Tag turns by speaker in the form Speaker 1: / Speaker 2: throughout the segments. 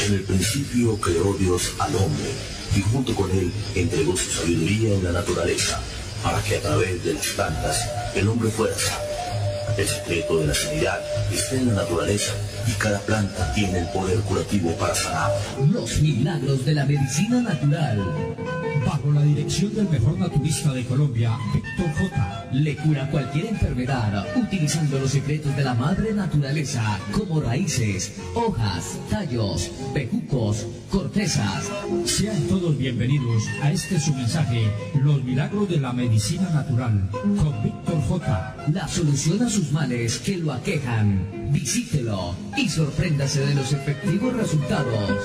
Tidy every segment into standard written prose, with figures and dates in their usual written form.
Speaker 1: En el principio creó Dios al hombre y junto con él entregó su sabiduría en la naturaleza para que a través de las plantas el hombre fuera sano. El secreto de la sanidad está en la naturaleza y cada planta tiene el poder curativo para sanar.
Speaker 2: Los milagros de la medicina natural.
Speaker 3: Bajo la dirección del mejor naturista de Colombia, Víctor J.
Speaker 2: Le cura cualquier enfermedad utilizando los secretos de la madre naturaleza como raíces, hojas, tallos, bejucos, cortezas.
Speaker 3: Sean todos bienvenidos a este su mensaje, Los milagros de la medicina natural, con Víctor J.
Speaker 2: La solución a sus males que lo aquejan. Visítelo y sorpréndase de los efectivos resultados.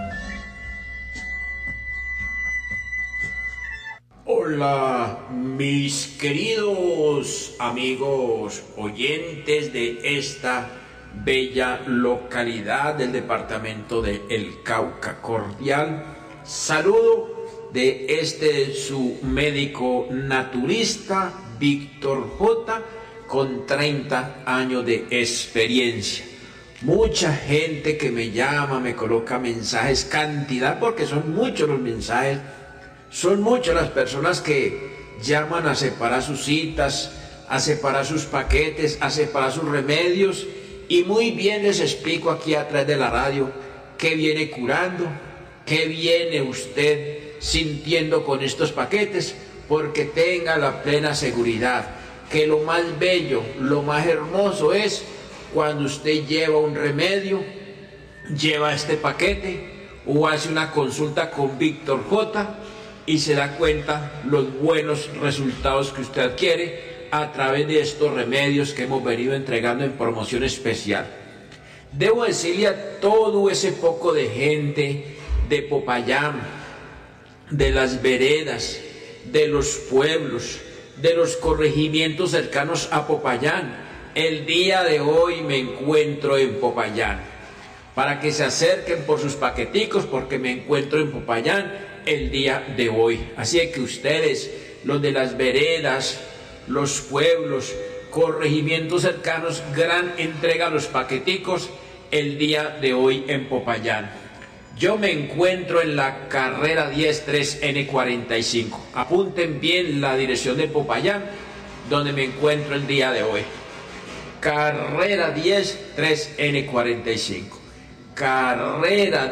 Speaker 4: Hola, mis queridos amigos oyentes de esta bella localidad del departamento de El Cauca. Cordial saludo de su médico naturista, Víctor J., con 30 años de experiencia. Mucha gente que me llama, me coloca mensajes, cantidad, porque son muchos los mensajes. Son muchas las personas que llaman a separar sus citas, a separar sus paquetes, a separar sus remedios, y muy bien les explico aquí a través de la radio qué viene curando, qué viene usted sintiendo con estos paquetes, porque tenga la plena seguridad que lo más bello, lo más hermoso es cuando usted lleva un remedio, lleva este paquete o hace una consulta con Víctor J. y se da cuenta los buenos resultados que usted adquiere a través de estos remedios que hemos venido entregando en promoción especial. Debo decirle a todo ese poco de gente de Popayán, de las veredas, de los pueblos, de los corregimientos cercanos a Popayán, el día de hoy me encuentro en Popayán, para que se acerquen por sus paqueticos, porque me encuentro en Popayán el día de hoy. Así que ustedes, los de las veredas, los pueblos, corregimientos cercanos, gran entrega a los paqueticos el día de hoy en Popayán. Yo me encuentro en la carrera 103N45. Apunten bien la dirección de Popayán, donde me encuentro el día de hoy. Carrera 103N45. Carrera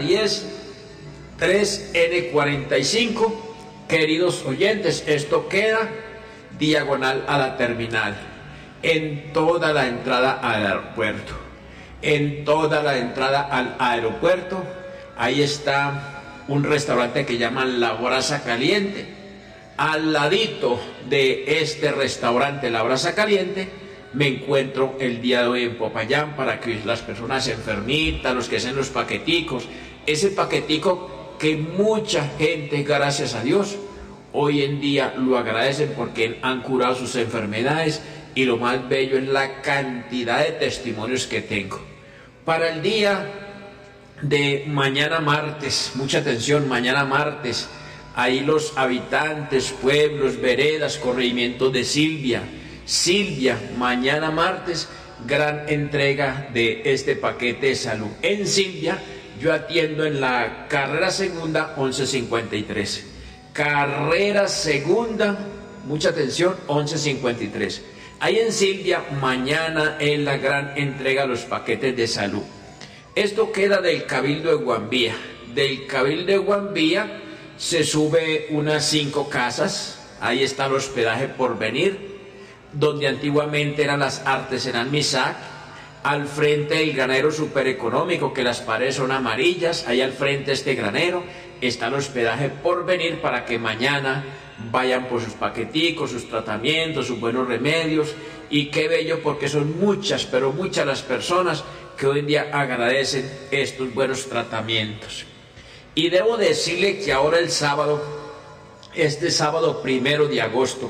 Speaker 4: 103N45. Queridos oyentes, esto queda diagonal a la terminal, en toda la entrada al aeropuerto. En toda la entrada al aeropuerto, ahí está un restaurante que llaman La Brasa Caliente. Al ladito de este restaurante, La Brasa Caliente, me encuentro el día de hoy en Popayán, para que las personas enfermitas, los que hacen los paqueticos, ese paquetico que mucha gente, gracias a Dios, hoy en día lo agradecen porque han curado sus enfermedades, y lo más bello es la cantidad de testimonios que tengo. Para el día de mañana martes, mucha atención, mañana martes, ahí los habitantes, pueblos, veredas, corregimientos de Silvia, mañana martes, gran entrega de este paquete de salud. En Silvia, yo atiendo en la carrera segunda 1153. Carrera segunda, mucha atención, 1153. Ahí en Silvia, mañana es la gran entrega de los paquetes de salud. Esto queda del Cabildo de Guambía. Del Cabildo de Guambía se sube unas 5 casas. Ahí está el hospedaje Porvenir, donde antiguamente eran las Artesanal Misac. Al frente el granero supereconómico, que las paredes son amarillas. Ahí al frente este granero está el hospedaje Porvenir, para que mañana vayan por sus paqueticos, sus tratamientos, sus buenos remedios. Y qué bello, porque son muchas, pero muchas las personas que hoy en día agradecen estos buenos tratamientos. Y debo decirle que ahora el sábado, este sábado 1 de agosto,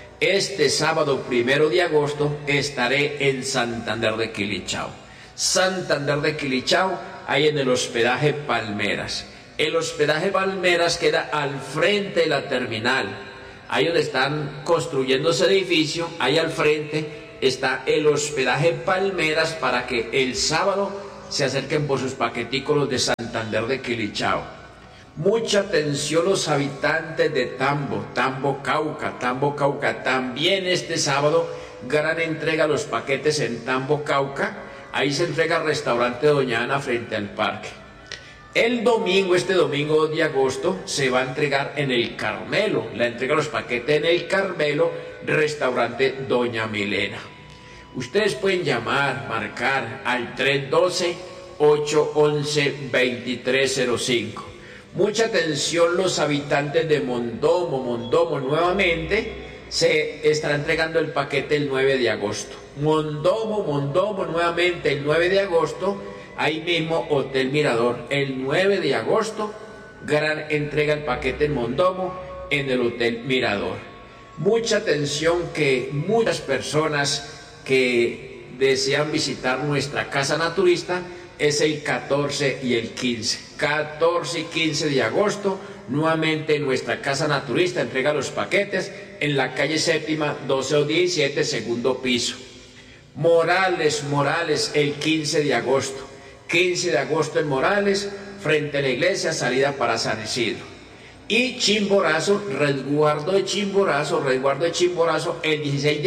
Speaker 4: estaré en Santander de Quilichao. Santander de Quilichao, ahí en el hospedaje Palmeras. El hospedaje Palmeras queda al frente de la terminal. Ahí donde están construyendo ese edificio, ahí al frente está el hospedaje Palmeras, para que el sábado se acerquen por sus paqueticos los de Santander de Quilichao. Mucha atención los habitantes de Tambo, Cauca. También este sábado, gran entrega a los paquetes en Tambo, Cauca. Ahí se entrega al restaurante Doña Ana frente al parque. El domingo, este domingo 2 de agosto, se va a entregar en el Carmelo. La entrega de los paquetes en el Carmelo, restaurante Doña Milena. Ustedes pueden marcar al 312-811-2305. Mucha atención los habitantes de Mondomo, nuevamente se estará entregando el paquete el 9 de agosto. Mondomo, nuevamente el 9 de agosto, ahí mismo Hotel Mirador. El 9 de agosto, gran entrega el paquete en Mondomo, en el Hotel Mirador. Mucha atención que muchas personas que desean visitar nuestra casa naturista es el 14 y el 15. 14 y 15 de agosto, nuevamente nuestra casa naturista entrega los paquetes en la calle séptima, 1217, segundo piso. Morales, el 15 de agosto. 15 de agosto en Morales, frente a la iglesia, salida para San Isidro. Y Chimborazo, resguardo de Chimborazo, el 16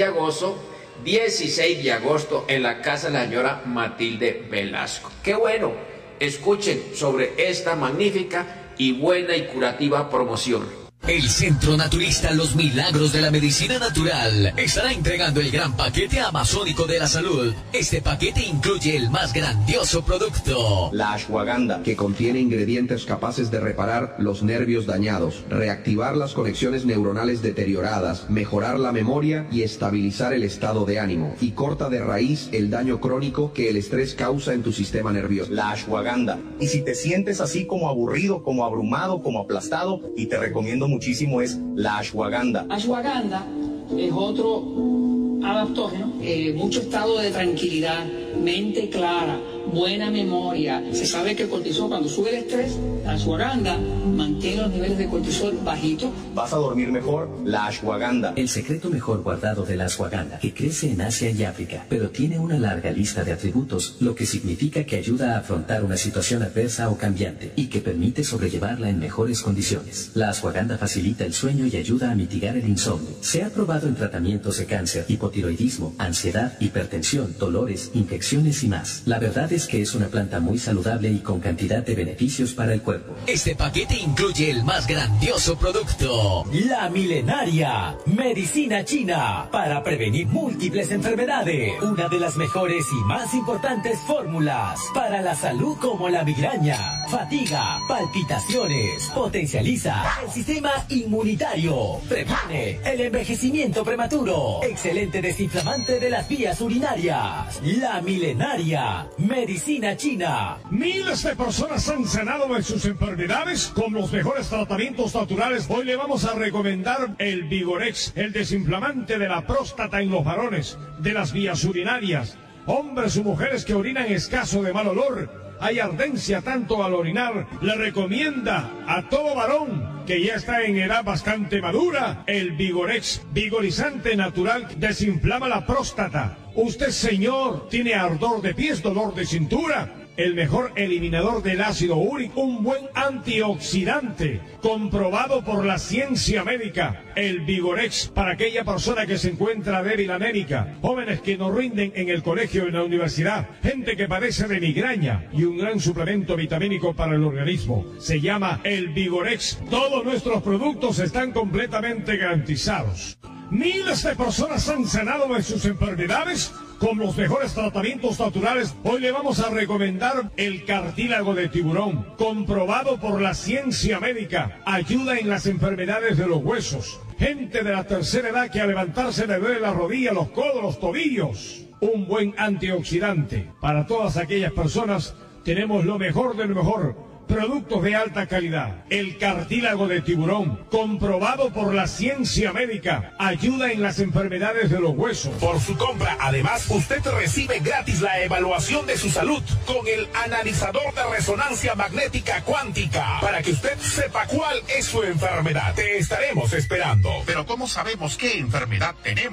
Speaker 4: de agosto en la casa de la señora Matilde Velasco. ¡Qué bueno! Escuchen sobre esta magnífica y buena y curativa promoción.
Speaker 2: El Centro Naturista Los Milagros de la Medicina Natural estará entregando el gran paquete amazónico de la salud. Este paquete incluye el más grandioso producto:
Speaker 5: la ashwagandha, que contiene ingredientes capaces de reparar los nervios dañados, reactivar las conexiones neuronales deterioradas, mejorar la memoria y estabilizar el estado de ánimo, y corta de raíz el daño crónico que el estrés causa en tu sistema nervioso.
Speaker 6: La ashwagandha. Y si te sientes así como aburrido, como abrumado, como aplastado, y te recomiendo muchísimo es la ashwagandha.
Speaker 7: Ashwagandha es otro adaptógeno, mucho estado de tranquilidad, mente clara, buena memoria. Se sabe que el cortisol, cuando sube el estrés, la ashwagandha mantiene los niveles de cortisol bajitos.
Speaker 6: Vas a dormir mejor. La ashwagandha.
Speaker 8: El secreto mejor guardado de la ashwagandha, que crece en Asia y África, pero tiene una larga lista de atributos, lo que significa que ayuda a afrontar una situación adversa o cambiante, y que permite sobrellevarla en mejores condiciones. La ashwagandha facilita el sueño y ayuda a mitigar el insomnio. Se ha probado en tratamientos de cáncer, hipotiroidismo, ansiedad, hipertensión, dolores, infecciones y más. La verdad es que es una planta muy saludable y con cantidad de beneficios para el cuerpo.
Speaker 2: Este paquete incluye el más grandioso producto:
Speaker 9: la milenaria medicina china para prevenir múltiples enfermedades. Una de las mejores y más importantes fórmulas para la salud, como la migraña, fatiga, palpitaciones. Potencializa el sistema inmunitario. Previene el envejecimiento prematuro. Excelente desinflamante de las vías urinarias. La milenaria medicina china.
Speaker 10: Miles de personas han sanado de sus enfermedades con los mejores tratamientos naturales. Hoy le vamos a recomendar el Vigorex, el desinflamante de la próstata en los varones, de las vías urinarias, hombres y mujeres que orinan escaso, de mal olor. Hay ardencia tanto al orinar. Le recomienda a todo varón que ya está en edad bastante madura el Vigorex, vigorizante natural, desinflama la próstata. Usted, señor, tiene ardor de pies, dolor de cintura, el mejor eliminador del ácido úrico, un buen antioxidante, comprobado por la ciencia médica, el Vigorex, para aquella persona que se encuentra débil anémica, jóvenes que no rinden en el colegio o en la universidad, gente que padece de migraña, y un gran suplemento vitamínico para el organismo. Se llama el Vigorex. Todos nuestros productos están completamente garantizados. Miles de personas han sanado de sus enfermedades con los mejores tratamientos naturales. Hoy le vamos a recomendar el cartílago de tiburón, comprobado por la ciencia médica. Ayuda en las enfermedades de los huesos. Gente de la tercera edad que al levantarse le duele la rodilla, los codos, los tobillos. Un buen antioxidante. Para todas aquellas personas tenemos lo mejor de lo mejor. Productos de alta calidad. El cartílago de tiburón, comprobado por la ciencia médica, ayuda en las enfermedades de los huesos.
Speaker 11: Por su compra, además, usted recibe gratis la evaluación de su salud con el analizador de resonancia magnética cuántica, para que usted sepa cuál es su enfermedad. Te estaremos esperando.
Speaker 12: Pero ¿cómo sabemos qué enfermedad tenemos?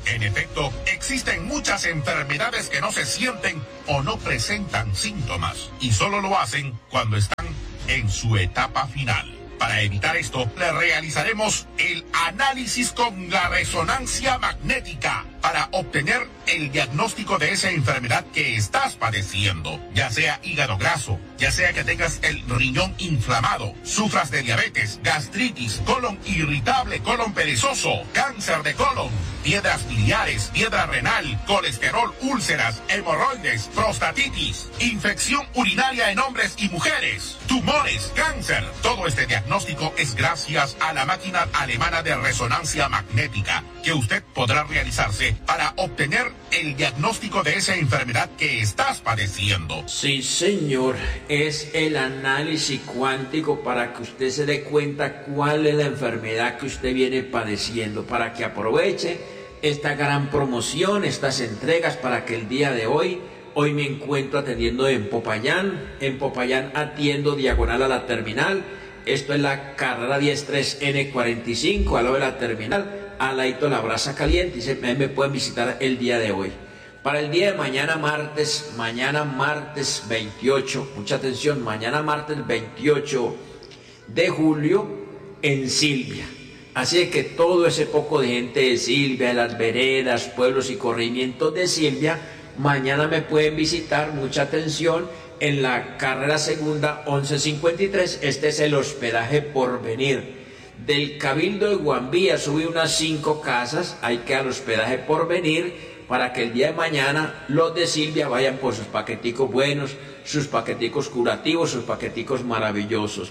Speaker 11: En efecto, existen muchas enfermedades que no se sienten o no presentan síntomas y solo lo hacen cuando están en su etapa final. Para evitar esto, le realizaremos el análisis con la resonancia magnética para obtener el diagnóstico de esa enfermedad que estás padeciendo, ya sea hígado graso, ya sea que tengas el riñón inflamado, sufras de diabetes, gastritis, colon irritable, colon perezoso, cáncer de colon, piedras biliares, piedra renal, colesterol, úlceras, hemorroides, prostatitis, infección urinaria en hombres y mujeres, tumores, cáncer. Todo este diagnóstico es gracias a la máquina alemana de resonancia magnética que usted podrá realizarse para obtener el diagnóstico de esa enfermedad que estás padeciendo.
Speaker 4: Sí, señor, es el análisis cuántico para que usted se dé cuenta cuál es la enfermedad que usted viene padeciendo, para que aproveche esta gran promoción, estas entregas, para que el día de hoy me encuentro atendiendo en Popayán atiendo diagonal a la terminal. Esto es la carrera 103N45, al lado de la terminal, al ladito de la Brasa Caliente, y me pueden visitar el día de hoy. Para el día de mañana martes 28, mucha atención, mañana martes 28 de julio en Silvia. Así es que todo ese poco de gente de Silvia, de las veredas, pueblos y corregimientos de Silvia, mañana me pueden visitar, mucha atención, en la carrera segunda 1153. Este es el hospedaje Porvenir. Del Cabildo de Guambía subí unas 5 casas, hay que al hospedaje Porvenir, para que el día de mañana los de Silvia vayan por sus paqueticos buenos, sus paqueticos curativos, sus paqueticos maravillosos.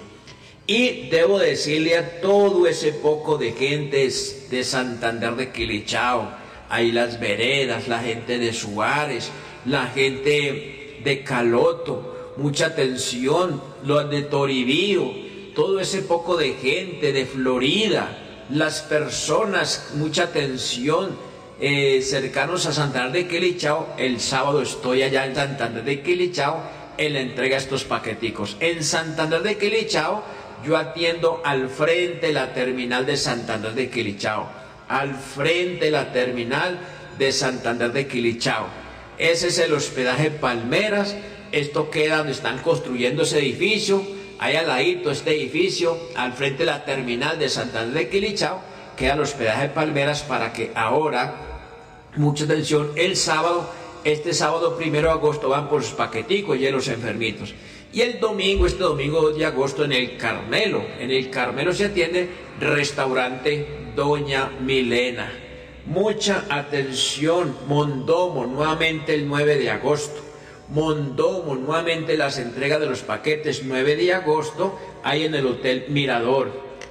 Speaker 4: Y debo decirle a todo ese poco de gente de Santander de Quilichao, ahí las veredas, la gente de Suárez, la gente de Caloto, mucha atención, los de Toribío, todo ese poco de gente de Florida, las personas, mucha atención, cercanos a Santander de Quilichao. El sábado estoy allá en Santander de Quilichao en la entrega de estos paqueticos. En Santander de Quilichao yo atiendo al frente de la terminal de Santander de Quilichao, al frente de la terminal de Santander de Quilichao. Ese es el hospedaje Palmeras. Esto queda donde están construyendo ese edificio, ahí al ladito este edificio, al frente de la terminal de Santander de Quilichao, queda el hospedaje Palmeras, para que ahora, mucha atención, el sábado, este sábado 1 de agosto van por sus paqueticos y los enfermitos. Y el domingo, este domingo 2 de agosto, en el Carmelo se atiende restaurante Doña Milena. Mucha atención, Mondomo, nuevamente el 9 de agosto. Mondomo, nuevamente las entregas de los paquetes 9 de agosto, ahí en el Hotel Mirador.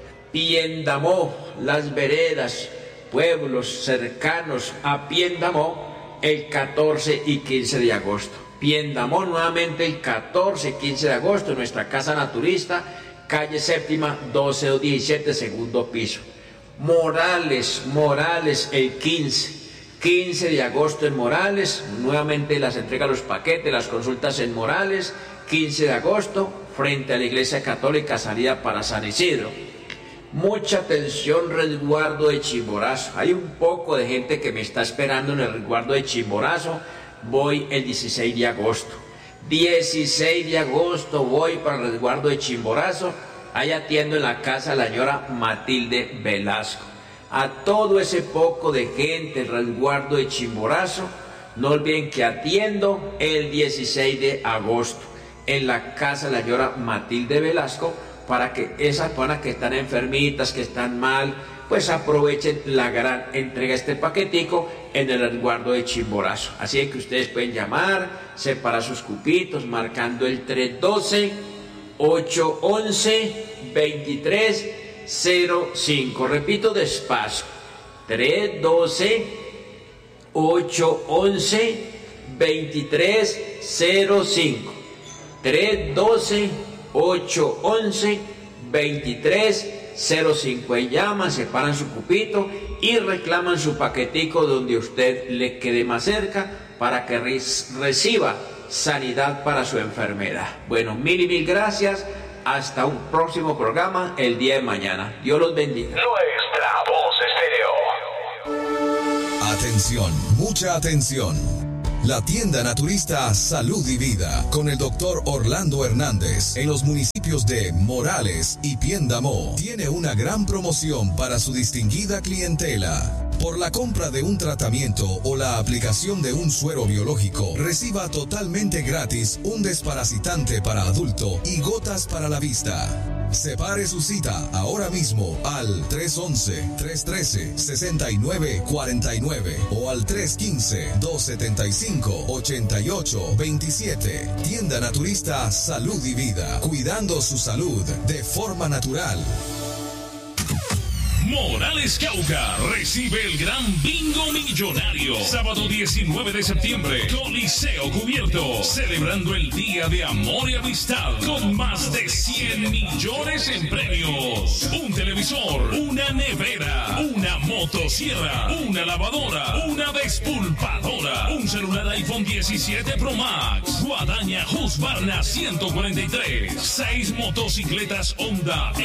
Speaker 4: Piendamó, las veredas, pueblos cercanos a Piendamó, el 14 y 15 de agosto. Piendamó nuevamente el 14 y 15 de agosto en nuestra casa naturista, calle séptima 1217, segundo piso. Morales el 15 de agosto en Morales, nuevamente las entregas de los paquetes, las consultas en Morales, 15 de agosto, frente a la Iglesia Católica, salida para San Isidro. Mucha atención, resguardo de Chimborazo. Hay un poco de gente que me está esperando en el resguardo de Chimborazo. Voy el 16 de agosto. 16 de agosto voy para el resguardo de Chimborazo. Ahí atiendo en la casa de la señora Matilde Velasco. A todo ese poco de gente, el resguardo de Chimborazo, no olviden que atiendo el 16 de agosto en la casa de la señora Matilde Velasco, para que esas personas que están enfermitas, que están mal, pues aprovechen la gran entrega de este paquetico en el resguardo de Chimborazo. Así que ustedes pueden llamar, separar sus cupitos, marcando el 312-811-2305. Repito despacio, 312-811-2305. 312-811-2305. Llaman, separan su cupito y reclaman su paquetico donde usted le quede más cerca, para que reciba sanidad para su enfermedad. Bueno, mil gracias. Hasta un próximo programa el día de mañana. Dios los bendiga.
Speaker 11: Nuestra Voz Estéreo.
Speaker 12: Atención, mucha atención. La tienda naturista Salud y Vida con el Dr. Orlando Hernández en los municipios de Morales y Piendamó tiene una gran promoción para su distinguida clientela. Por la compra de un tratamiento o la aplicación de un suero biológico, reciba totalmente gratis un desparasitante para adulto y gotas para la vista. Separe su cita ahora mismo al 311-313-6949 o al 315-275-8827. Tienda Naturista Salud y Vida, cuidando su salud de forma natural.
Speaker 13: Morales Cauca recibe el gran bingo millonario. Sábado 19 de septiembre, Coliseo cubierto, celebrando el Día de Amor y Amistad con más de 100 millones en premios. Un televisor, una nevera, una motosierra, una lavadora, una despulpadora, un celular iPhone 17 Pro Max, guadaña Husqvarna 143, 6 motocicletas Honda